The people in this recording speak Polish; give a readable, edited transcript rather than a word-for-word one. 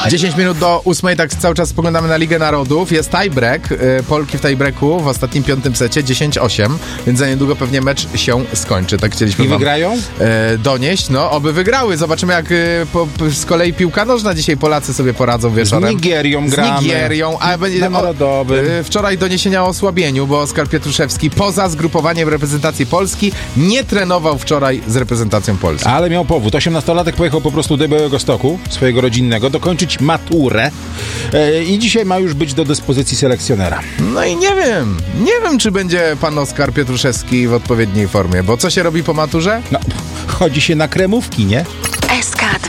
10 minut do 8, tak cały czas spoglądamy na Ligę Narodów. Jest tiebreak, Polki w tiebreaku w ostatnim 5. secie 10-8, więc za niedługo pewnie mecz się skończy. Tak chcieliśmy I wygrają? Donieść. No, oby wygrały. Zobaczymy, jak z kolei piłka nożna dzisiaj Polacy sobie poradzą wieczorem. Z Nigerią gramy. Z Nigerią. A będzie wczoraj doniesienia o osłabieniu, bo Oskar Pietruszewski poza zgrupowaniem reprezentacji Polski nie trenował wczoraj z reprezentacją Polski. Ale miał powód. 18-latek pojechał po prostu do Białegostoku, swojego rodzinnego, dokończyć maturę i dzisiaj ma już być do dyspozycji selekcjonera. No i nie wiem, czy będzie pan Oskar Pietruszewski w odpowiedniej formie, bo co się robi po maturze? No, chodzi się na kremówki, nie? SK2